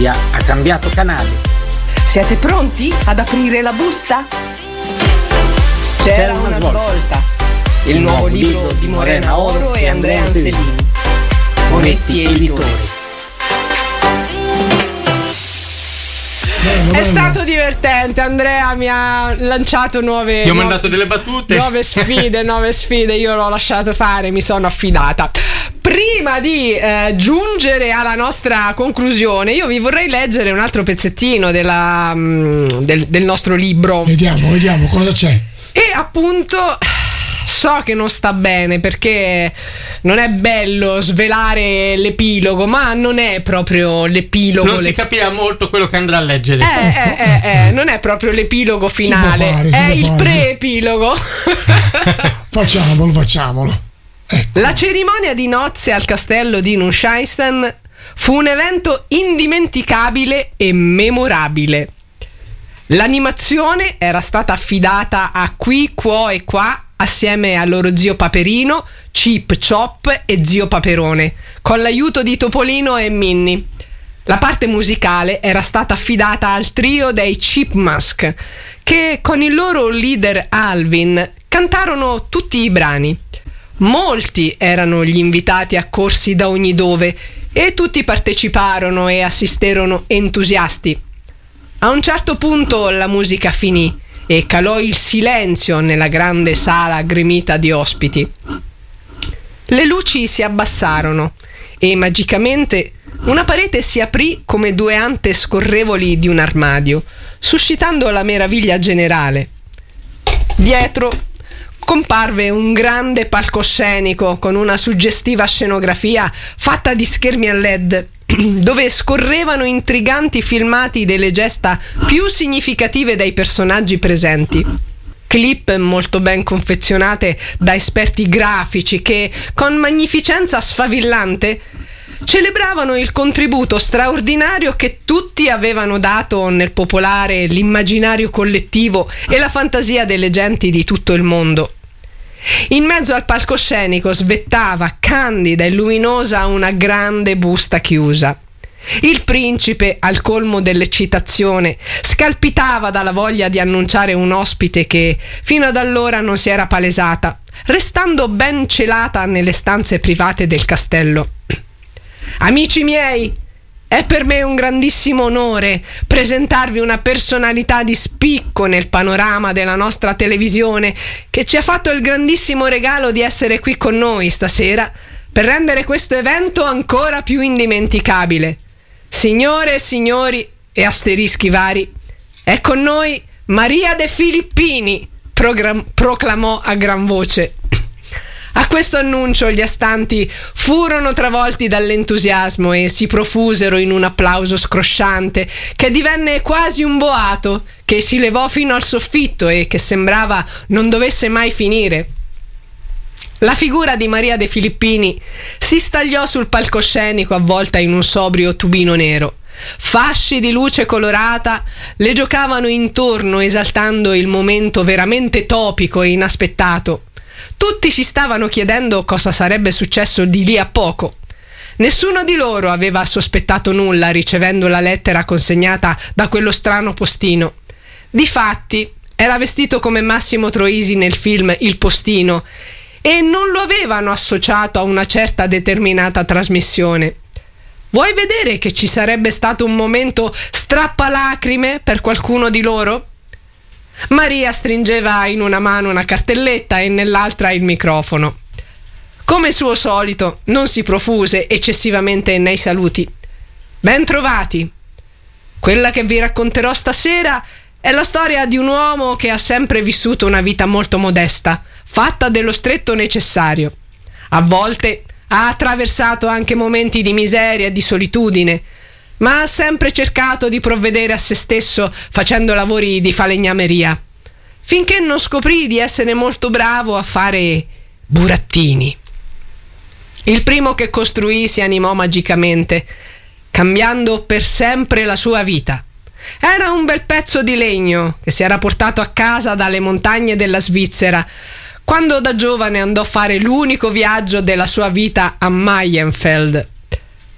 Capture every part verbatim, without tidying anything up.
Maria ha cambiato canale. Siete pronti ad aprire la busta? C'era, C'era una, una svolta. svolta. Il, Il nuovo libro, libro di Morena Oro e Andrea Anselini. Moretti Editore. È stato divertente, Andrea mi ha lanciato nuove. Gli ho nuove, mandato delle battute. Nuove sfide, nuove sfide, io l'ho lasciato fare, mi sono affidata. Prima di eh, giungere alla nostra conclusione, io vi vorrei leggere un altro pezzettino della, mh, del, del nostro libro. Vediamo, vediamo cosa c'è. E appunto so che non sta bene perché non è bello svelare l'epilogo, ma non è proprio l'epilogo. Non si capirà molto quello che andrà a leggere. Eh, eh, eh, eh, non è proprio l'epilogo finale, fare, è il fare. pre-epilogo. Facciamolo, facciamolo. Ecco. La cerimonia di nozze al castello di Neuschwanstein fu un evento indimenticabile e memorabile. L'animazione era stata affidata a Qui, Quo e Qua assieme al loro zio Paperino, Chip, Chop e zio Paperone, con l'aiuto di Topolino e Minnie. La parte musicale era stata affidata al trio dei Chipmunk, che con il loro leader Alvin cantarono tutti i brani. Molti erano gli invitati accorsi da ogni dove e tutti parteciparono e assisterono entusiasti. A un certo punto la musica finì e calò il silenzio nella grande sala gremita di ospiti. Le luci si abbassarono e magicamente una parete si aprì come due ante scorrevoli di un armadio, suscitando la meraviglia generale. Dietro comparve un grande palcoscenico con una suggestiva scenografia fatta di schermi a led, dove scorrevano intriganti filmati delle gesta più significative dai personaggi presenti. Clip molto ben confezionate da esperti grafici che, con magnificenza sfavillante, celebravano il contributo straordinario che tutti avevano dato nel popolare l'immaginario collettivo e la fantasia delle genti di tutto il mondo. In mezzo al palcoscenico svettava, candida e luminosa, una grande busta chiusa. Il principe, al colmo dell'eccitazione, scalpitava dalla voglia di annunciare un ospite che fino ad allora non si era palesata, restando ben celata nelle stanze private del castello. Amici miei, è per me un grandissimo onore presentarvi una personalità di spicco nel panorama della nostra televisione che ci ha fatto il grandissimo regalo di essere qui con noi stasera per rendere questo evento ancora più indimenticabile. Signore e signori e asterischi vari, è con noi Maria De Filippini, program- proclamò a gran voce. A questo annuncio gli astanti furono travolti dall'entusiasmo e si profusero in un applauso scrosciante che divenne quasi un boato che si levò fino al soffitto e che sembrava non dovesse mai finire. La figura di Maria De Filippini si stagliò sul palcoscenico avvolta in un sobrio tubino nero. Fasci di luce colorata le giocavano intorno esaltando il momento veramente topico e inaspettato. Tutti si stavano chiedendo cosa sarebbe successo di lì a poco. Nessuno di loro aveva sospettato nulla ricevendo la lettera consegnata da quello strano postino. Difatti, era vestito come Massimo Troisi nel film Il Postino e non lo avevano associato a una certa determinata trasmissione. Vuoi vedere che ci sarebbe stato un momento strappalacrime per qualcuno di loro? Maria stringeva in una mano una cartelletta e nell'altra il microfono. Come suo solito, non si profuse eccessivamente nei saluti. Ben trovati. Quella che vi racconterò stasera è la storia di un uomo che ha sempre vissuto una vita molto modesta, fatta dello stretto necessario. A volte ha attraversato anche momenti di miseria e di solitudine, ma ha sempre cercato di provvedere a se stesso facendo lavori di falegnameria, finché non scoprì di essere molto bravo a fare burattini. Il primo che costruì si animò magicamente, cambiando per sempre la sua vita. Era un bel pezzo di legno che si era portato a casa dalle montagne della Svizzera, quando da giovane andò a fare l'unico viaggio della sua vita a Mayenfeld.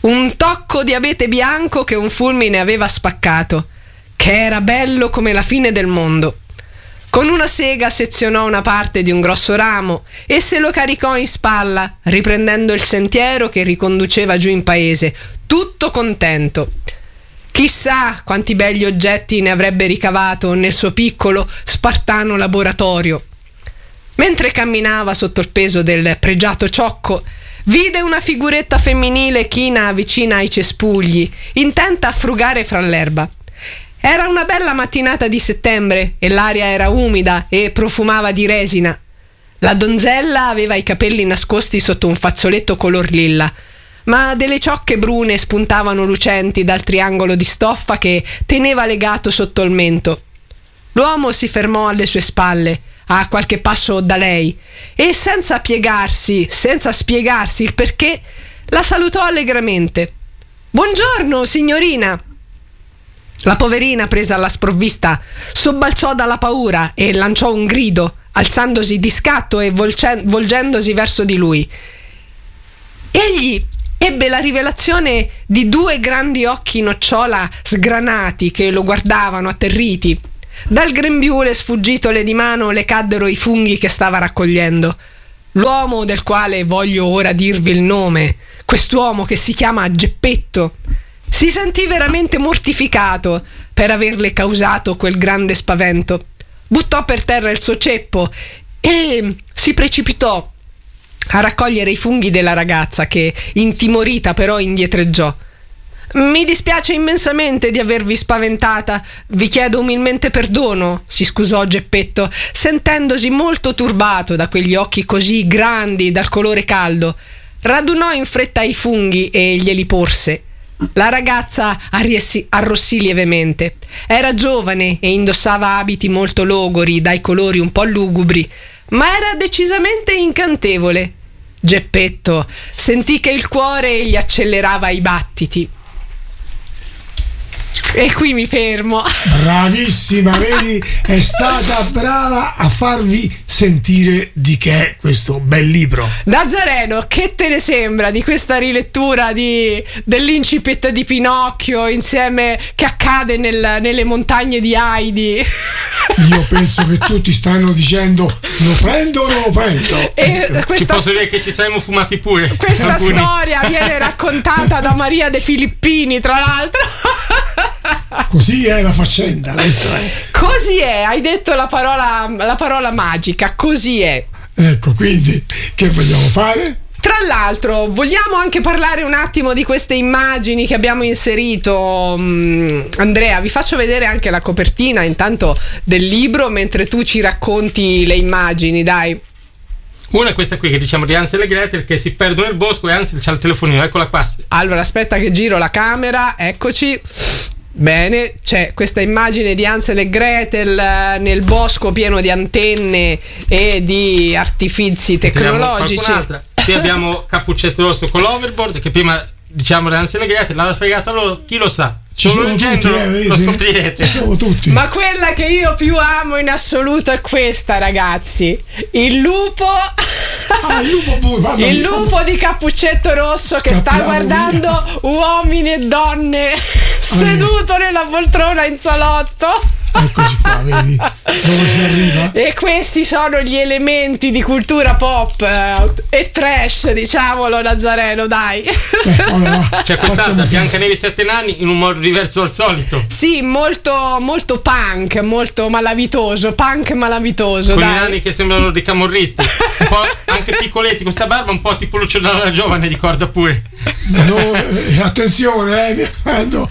un tocco di abete bianco che un fulmine aveva spaccato, che era bello come la fine del mondo. Con una sega sezionò una parte di un grosso ramo e se lo caricò in spalla, riprendendo il sentiero che riconduceva giù in paese, tutto contento. Chissà quanti begli oggetti ne avrebbe ricavato nel suo piccolo, spartano laboratorio. Mentre camminava sotto il peso del pregiato ciocco, vide una figuretta femminile china vicina ai cespugli, intenta a frugare fra l'erba. Era una bella mattinata di settembre e l'aria era umida e profumava di resina. La donzella aveva i capelli nascosti sotto un fazzoletto color lilla, ma delle ciocche brune spuntavano lucenti dal triangolo di stoffa che teneva legato sotto il mento. L'uomo si fermò alle sue spalle, a qualche passo da lei, e senza piegarsi, senza spiegarsi il perché, la salutò allegramente. «Buongiorno, signorina!» La poverina, presa alla sprovvista, sobbalzò dalla paura e lanciò un grido, alzandosi di scatto e volce- volgendosi verso di lui. Egli ebbe la rivelazione di due grandi occhi nocciola sgranati che lo guardavano atterriti. Dal grembiule sfuggitole di mano le caddero i funghi che stava raccogliendo. L'uomo del quale voglio ora dirvi il nome, quest'uomo che si chiama Geppetto, si sentì veramente mortificato per averle causato quel grande spavento. Buttò per terra il suo ceppo e si precipitò a raccogliere i funghi della ragazza che, intimorita, però indietreggiò. «Mi dispiace immensamente di avervi spaventata, vi chiedo umilmente perdono», si scusò Geppetto, sentendosi molto turbato da quegli occhi così grandi dal colore caldo. Radunò in fretta i funghi e glieli porse. La ragazza arrissi, arrossì lievemente. Era giovane e indossava abiti molto logori dai colori un po' lugubri, ma era decisamente incantevole. Geppetto sentì che il cuore gli accelerava i battiti. E qui mi fermo. Bravissima, vedi, è stata brava a farvi sentire di che è questo bel libro. Nazareno, che te ne sembra di questa rilettura di, dell'incipit di Pinocchio insieme che accade nel, nelle montagne di Heidi? Io penso che tutti stanno dicendo lo prendo o non lo prendo. E questa, ci posso dire che ci saremmo fumati pure. Questa alcuni. storia viene raccontata da Maria De Filippini, tra l'altro. Così è la faccenda. Così è, hai detto la parola, la parola magica, così è. Ecco, quindi che vogliamo fare? Tra l'altro, vogliamo anche parlare un attimo di queste immagini che abbiamo inserito. Andrea, vi faccio vedere anche la copertina intanto del libro mentre tu ci racconti le immagini, dai. Una è questa qui che diciamo di Hansel e Gretel che si perdono nel bosco e Hansel c'ha il telefonino, eccola qua. Allora, aspetta che giro la camera, eccoci. Bene, c'è questa immagine di Hansel e Gretel eh, nel bosco pieno di antenne e di artifizi tecnologici. Qui abbiamo Cappuccetto Rosso con l'overboard che prima diciamo di Hansel e Gretel l'ha fregato loro, chi lo sa. Ci sono tutti, eh, lo scoprirete. Ci sono tutti. Ma quella che io più amo in assoluto è questa, ragazzi. Il lupo. Ah, il lupo pure, il lupo di Cappuccetto Rosso che sta guardando via. Uomini e donne ah, seduto nella poltrona in salotto. Eccoci qua, vedi dove si arriva? E questi sono gli elementi di cultura pop eh, e trash, diciamolo, Nazareno, dai. Eh, allora, c'è quest'altra Biancaneve e Sette Nani in un modo diverso dal solito. Sì, molto, molto punk, molto malavitoso, punk malavitoso. Con dai. i nani che sembrano dei camorristi, un po' anche piccoletti, con sta barba un po' tipo Lucio Dalla Giovane, ricorda pure. No, eh, attenzione, eh, mi raccomando,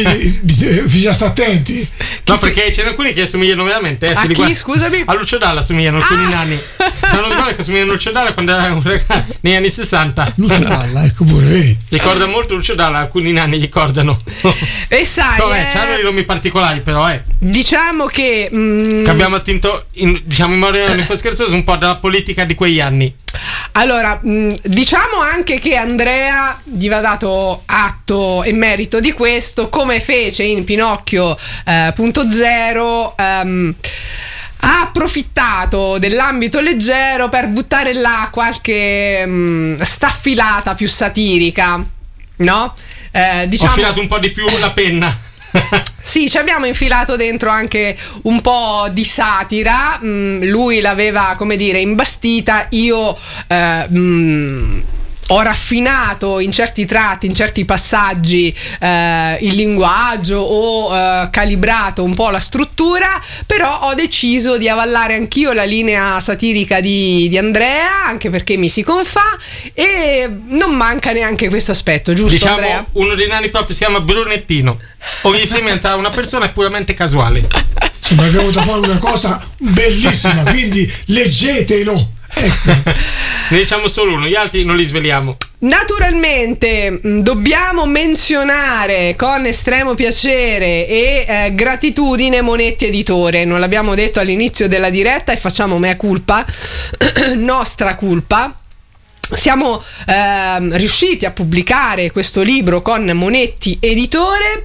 bisogna stare attenti. No, perché ce ne alcuni che assomigliano veramente. Eh, a chi? Riguarda... Scusami? A Lucio Dalla assomigliano alcuni ah! nani. C'erano due donne che assomigliano a Lucio Dalla quando era un ragazzo negli anni sessanta. Lucio Dalla, ecco pure, vedi. Ricorda molto Lucio Dalla, alcuni nani ricordano. E sai, no, eh, eh, c'hanno dei nomi particolari, però, eh. Diciamo che, mm, che abbiamo attinto, in, diciamo in modo un po' scherzoso, un po' dalla politica di quegli anni. Allora, mh, diciamo anche che Andrea gli va dato atto e merito di questo, come fece in Pinocchio eh, punto zero. Um, ha approfittato dell'ambito leggero per buttare là qualche mh, staffilata più satirica. no? Eh, diciamo... Ho filato un po' di più la penna. Sì, ci abbiamo infilato dentro anche un po' di satira. Mm, lui l'aveva, come dire, imbastita. Io eh, mm, ho raffinato in certi tratti, in certi passaggi eh, il linguaggio, ho eh, calibrato un po' la struttura, però ho deciso di avallare anch'io la linea satirica di, di Andrea, anche perché mi si confà, e non manca neanche questo aspetto, giusto, diciamo, Andrea? Uno dei nani proprio si chiama Brunettino. Ogni film tra una persona è puramente casuale. Sì, ma abbiamo da fare una cosa bellissima, quindi leggetelo. Ecco. Ne diciamo solo uno, gli altri non li sveliamo. Naturalmente mh, dobbiamo menzionare con estremo piacere e eh, gratitudine Monetti Editore. Non l'abbiamo detto all'inizio della diretta e facciamo mea culpa, nostra colpa. Siamo ehm, riusciti a pubblicare questo libro con Monetti Editore,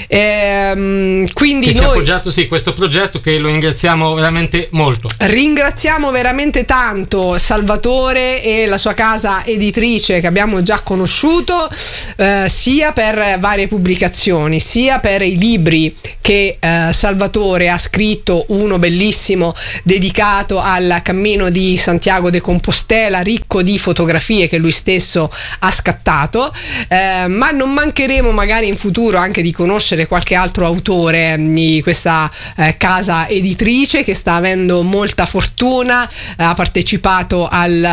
ehm, quindi che noi ci ha appoggiato, sì, questo progetto, che lo ringraziamo veramente molto. Ringraziamo veramente tanto Salvatore e la sua casa editrice che abbiamo già conosciuto, eh, sia per varie pubblicazioni, sia per i libri che eh, Salvatore ha scritto, uno bellissimo dedicato al cammino di Santiago de Compostela, ricco di fotografie che lui stesso ha scattato, eh, ma non mancheremo magari in futuro anche di conoscere qualche altro autore di questa eh, casa editrice che sta avendo molta fortuna, eh, ha partecipato al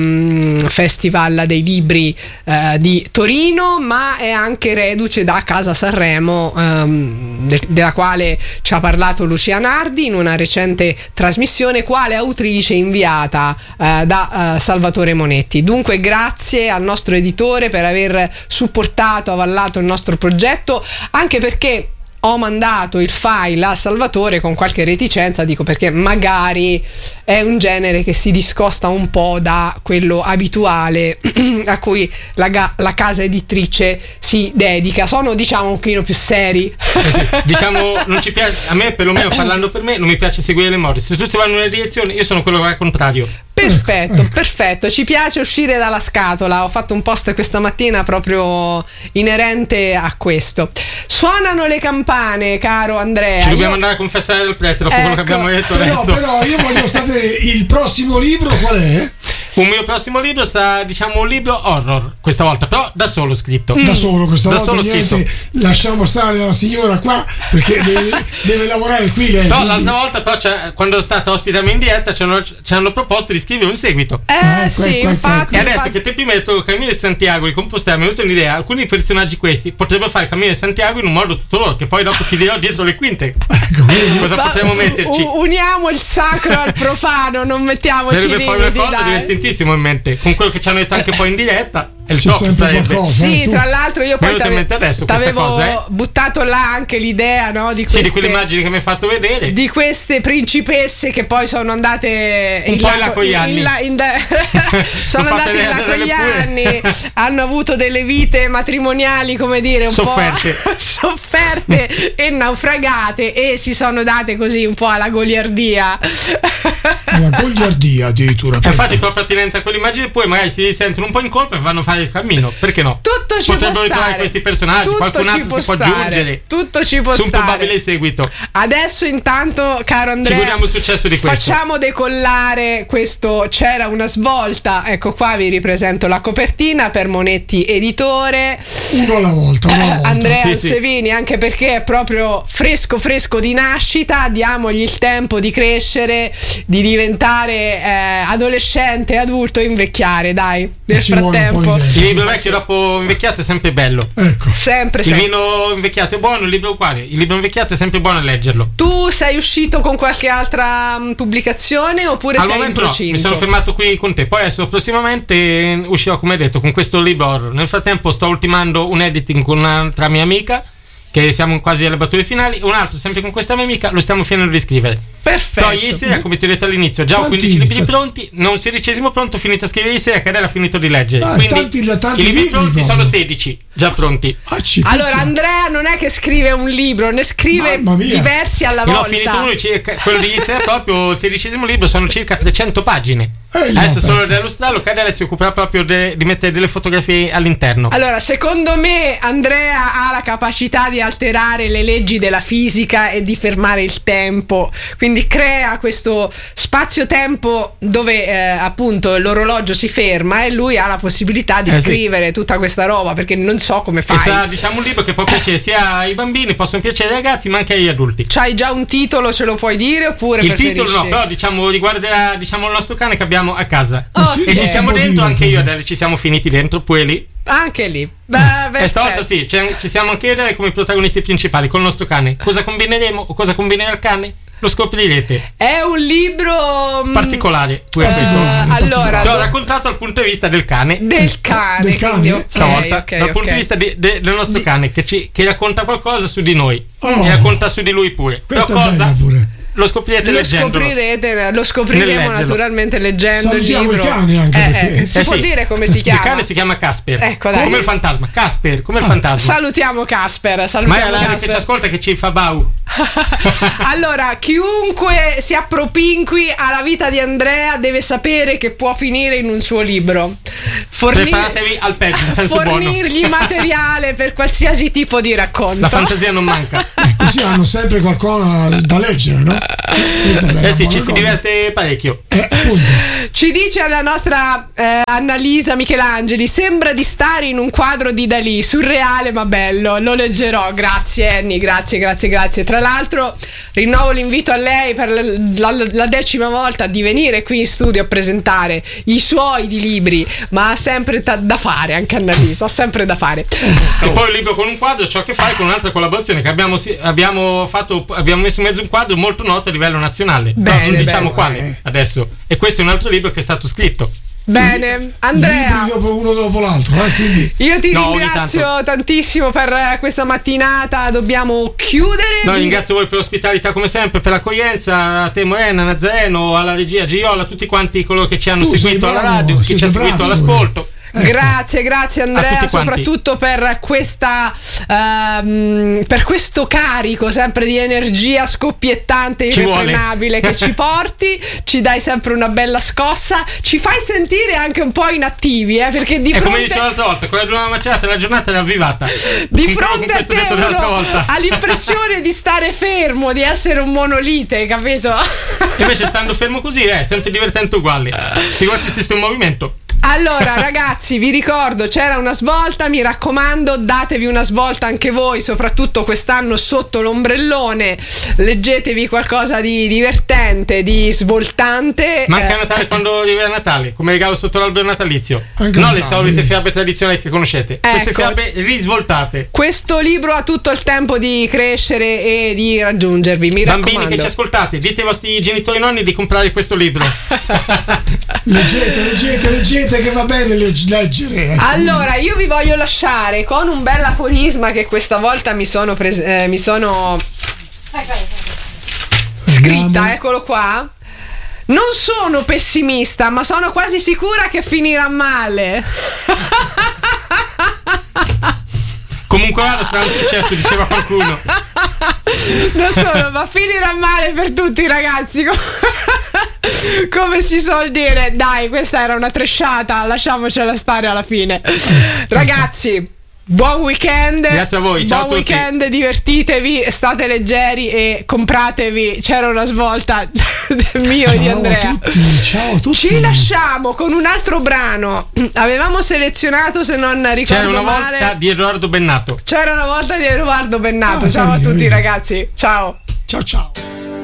um, Festival dei Libri eh, di Torino, ma è anche reduce da Casa Sanremo, um, de- della quale ci ha parlato Lucia Nardi in una recente trasmissione quale autrice inviata eh, da uh, Salvatore Monetti. Dunque grazie al nostro editore per aver supportato, avallato il nostro progetto, anche perché ho mandato il file a Salvatore con qualche reticenza, dico perché magari è un genere che si discosta un po' da quello abituale a cui la, ga- la casa editrice si dedica. Sono, diciamo, un pochino più seri. Eh sì, diciamo, non ci piace, a me perlomeno, parlando per me, non mi piace seguire le mode. Se tutti vanno in una direzione, io sono quello che va al contrario. Perfetto, perfetto, ci piace uscire dalla scatola. Ho fatto un post questa mattina proprio inerente a questo. Suonano le campane, caro Andrea. Ci dobbiamo io... andare a confessare al prete dopo Ecco, quello che abbiamo detto Però, adesso. però io voglio sapere il prossimo libro qual è? Un mio prossimo libro sarà, diciamo, un libro horror questa volta, però da solo scritto. Da solo questa Da volta, solo niente, scritto. lasciamo stare la signora qua perché deve, deve lavorare qui lei. Però quindi- l'altra volta, però, c'è- quando è stata ospitami in diretta, ci hanno, ci hanno proposto di scrivere un seguito. Eh Ah, ecco, sì, ecco, infatti. E adesso infatti- che tempi metto Cammino di Santiago di Compostela, mi è venuta un'idea. Alcuni personaggi questi potrebbero fare il Cammino di Santiago in un modo tutto loro, che poi dopo ti dirò dietro le quinte. Ecco, quindi- Cosa Va- potremmo metterci? u- uniamo il sacro al profano, non mettiamoci Verrebbe fuori una limiti, cosa dai. divertentissimo in mente. Con quello che ci hanno detto anche poi in diretta, è il C'è top sempre sarebbe. qualcosa. Sì, su. tra l'altro io Mi è poi venuta in mente adesso questa t'avevo cosa, eh. buttato là anche l'idea, no, di Sì, queste, di quelle immagini che mi hai fatto vedere. di queste principesse che poi sono andate Un po' in là con gli anni. in là- in da- sono L'ho fatta andate in là vedere con gli pure. anni, hanno avuto delle vite matrimoniali, come dire, un Sofferte. po' sofferte e naufragate, e si sono date così un po' alla goliardia. la goliardia addirittura. Infatti, proprio attinente a quell'immagine, poi magari si sentono un po' in colpa e vanno a fare il cammino. Perché no? Tutto ci Potrebbero può ritrovare stare. questi personaggi, Tutto qualcun ci altro si può stare. aggiungere Tutto ci può su un stare. probabile seguito. Adesso intanto, caro Andrea, Ci godiamo il successo di questo. facciamo decollare questo C'era una svolta. Ecco qua, vi ripresento la copertina per Monetti Editore. Uno alla volta, uno alla volta. Andrea Sì, sì. Ansevini, anche perché è proprio fresco fresco di nascita, diamogli il tempo di crescere, di diventare eh, adolescente, adulto e invecchiare, dai, nel Ci vuole un po' frattempo. di Il tempo. libro vecchio dopo invecchiato è sempre bello. Ecco. Sempre, Il sempre. vino invecchiato è buono, il libro uguale. Il libro invecchiato è sempre buono a leggerlo. Tu sei uscito con qualche altra mh, pubblicazione oppure Al sei in momento no, procinto? mi sono fermato qui con te. Poi adesso prossimamente uscirò, come detto, con questo libro horror. Nel frattempo sto ultimando un editing con un'altra mia amica, che siamo quasi alle battute finali. Un altro sempre con questa mia amica, lo stiamo finendo di scrivere. Perfetto. Però ieri sera, come ti ho detto all'inizio, già ho Tanti- quindici libri pronti, non un sedicesimo pronto, finito a scrivere ieri sera, che era finito di leggere. Ah, Quindi tanti- tanti i libri libri pronti proprio. sono sedici, già pronti. Ah, ci Allora, picchia. Andrea non è che scrive un libro, ne scrive Mamma mia. diversi alla Io ho volta. finito uno circa, quello di ieri sera proprio, il sedicesimo libro, sono circa trecento pagine. Eh, no, Adesso solo per- da illustrarlo, che adesso si occuperà proprio de- di mettere delle fotografie all'interno. Allora, secondo me Andrea ha la capacità di alterare le leggi della fisica e di fermare il tempo, quindi crea questo spazio-tempo dove eh, appunto l'orologio si ferma e lui ha la possibilità di Eh, sì. scrivere tutta questa roba, perché non so come E fai. sarà, diciamo, un libro che può piacere sia ai bambini, possono piacere ai ragazzi, ma anche agli adulti. C'hai già un titolo, ce lo puoi dire oppure Il preferisci? titolo no, però diciamo riguarderà, diciamo, il nostro cane che abbiamo a casa. Oh, sì, E ci sì, siamo un po' dentro, dire, anche io però. adesso ci siamo finiti dentro, pure lì. Anche lì. Beh, E stavolta perfetto. sì, c'è- ci siamo anche noi come protagonisti principali con il nostro cane. Cosa combineremo o cosa combinerà il cane? Lo scoprirete. È un libro mm, Particolare, pure eh, questo. allora, Ti ho do- raccontato dal punto di vista del cane. del cane, Del cane? quindi, ok, Stavolta, ok, dal punto ok. di vista di- de- del nostro Di- cane che, ci, che racconta qualcosa su di noi Oh. e racconta su di lui pure. Questa Però è cosa? bella pure. Lo scoprirete Lo leggendolo. scoprirete, lo scopriremo Nel leggerlo. naturalmente leggendo Salutiamo il libro. i cani anche, Eh, perché- eh, si Eh può sì. dire come si chiama? Il cane si chiama Casper. Ecco, dai. Come il fantasma. Casper, come il fantasma. Salutiamo Casper, Ma è salutiamo la che Casper. ci ascolta che ci fa bau. Allora, chiunque si appropinqui alla vita di Andrea deve sapere che può finire in un suo libro. Forni- Preparatevi al peggio, in senso buono. Fornirgli materiale per qualsiasi tipo di racconto. La fantasia non manca. Eh, così hanno sempre qualcosa da leggere, no? Questa è una Eh sì, buona ci si cosa. diverte parecchio. Eh, appunto. Ci dice la nostra eh, Annalisa Michelangeli: sembra di stare in un quadro di Dalì, surreale ma bello. Lo leggerò. Grazie Annie, grazie, grazie, grazie. Tra l'altro rinnovo l'invito a lei per la, la- la decima volta di venire qui in studio a presentare i suoi di libri, ma ha sempre ta- da fare anche Annalisa, ha sempre da fare. E poi il libro con un quadro, ciò che fai con un'altra collaborazione che abbiamo, si- abbiamo fatto, abbiamo messo in mezzo un quadro molto noto a livello nazionale. Bene, non diciamo bene. quale adesso. E questo è un altro libro che è stato scritto. Bene, Andrea. Libri dopo uno dopo l'altro, eh, quindi Io ti No, ogni ringrazio tanto. tantissimo per eh, questa mattinata. Dobbiamo chiudere. No, ringrazio voi per l'ospitalità come sempre, per l'accoglienza, a te Morena, Nazareno, alla regia Giola, a tutti quanti coloro che ci hanno Tu sei seguito alla bravo, radio, chi ci siete ha seguito bravi, all'ascolto. Ecco. Grazie, grazie A Andrea, tutti quanti. soprattutto per questa ehm, per questo carico sempre di energia scoppiettante, Ci irrefrenabile vuole. che ci porti, ci dai sempre una bella scossa, ci fai sentire anche un po' inattivi, eh, perché di E come fronte dicevo l'altra volta, quella di una macerata la giornata era avvivata. di Concludo con fronte a questo te detto dell'altra uno volta. ha l'impressione di stare fermo, di essere un monolite, capito? Invece stando fermo così è sempre divertente uguale. Figurati se sto in movimento. Allora ragazzi, vi ricordo, c'era una svolta, mi raccomando, datevi una svolta anche voi, soprattutto quest'anno sotto l'ombrellone, leggetevi qualcosa di divertente, di svoltante. Ma anche eh, a Natale, quando arriva Natale, come regalo sotto l'albero natalizio. Anche non a le Natale. solite fiabe tradizionali che conoscete. Queste Ecco. fiabe risvoltate. questo libro ha tutto il tempo di crescere e di raggiungervi, mi Bambini raccomando. che ci ascoltate, dite ai vostri genitori e nonni di comprare questo libro. leggete, leggete, leggete che va bene legg- leggere. ecco. Allora, io vi voglio lasciare con un bel aforisma che questa volta mi sono pres- eh, mi sono scritta, Andiamo. eccolo qua. Non sono pessimista, ma sono quasi sicura che finirà male. Comunque vada, sarà un successo, diceva qualcuno. Non solo, ma finirà male per tutti, ragazzi. Come si suol dire, dai, questa era una tresciata, lasciamocela stare alla fine. Ragazzi, buon weekend. Grazie a voi, ciao buon a tutti. weekend, divertitevi, state leggeri e compratevi. C'era una svolta del mio e di Ciao Andrea. a tutti, ciao a tutti. Ci lasciamo con un altro brano. Avevamo selezionato, se non ricordo C'era una male, volta di Edoardo Bennato. c'era una volta di Edoardo Bennato. Ah, Ciao a capito, tutti, vedi. ragazzi. Ciao. Ciao ciao.